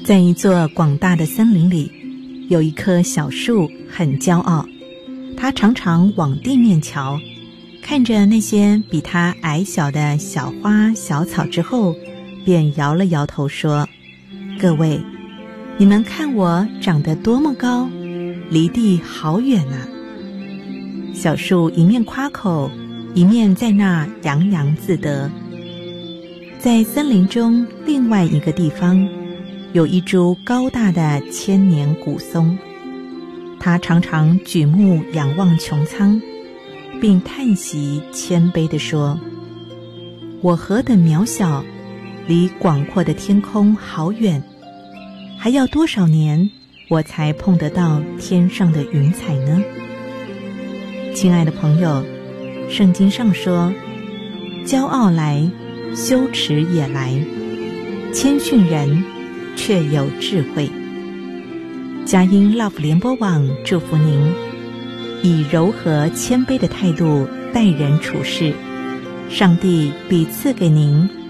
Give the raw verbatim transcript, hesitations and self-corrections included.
在一座广大的森林里，有一棵小树很骄傲，它常常往地面瞧，看着那些比它矮小的小花小草之后，便摇了摇头说：各位，你们看我长得多么高，离地好远啊。小树一面夸口，一面在那洋洋自得。在森林中另外一个地方，有一株高大的千年古松，它常常举目仰望穹苍，并叹息谦卑地说：我何等渺小，离广阔的天空好远，还要多少年我才碰得到天上的云彩呢？亲爱的朋友，圣经上说，骄傲来，羞耻也来，谦逊人却有智慧。佳音 Love 联播网祝福您，以柔和谦卑的态度待人处事，上帝必赐给您